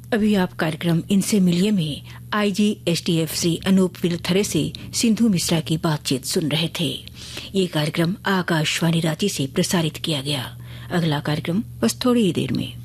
अभी आप कार्यक्रम इनसे मिलिए में IGSTF श्री अनूप विलथरे से सिंधु मिश्रा की बातचीत सुन रहे थे। ये कार्यक्रम आकाशवाणी रांची से प्रसारित किया गया। अगला कार्यक्रम बस थोड़ी ही देर में।